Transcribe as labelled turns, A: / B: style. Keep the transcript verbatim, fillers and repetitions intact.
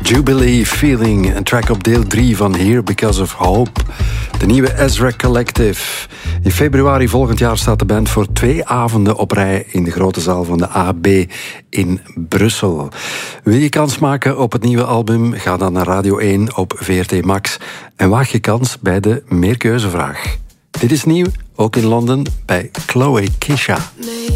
A: Jubilee Feeling, een track op deel drie van Here Because of Hope. De nieuwe Ezra Collective. In februari volgend jaar staat de band voor twee avonden op rij in de grote zaal van de A B in Brussel. Wil je kans maken op het nieuwe album? Ga dan naar Radio één op V R T Max en waag je kans bij de meerkeuzevraag. Dit is nieuw, ook in Londen, bij Chloe Kisha.
B: Nee.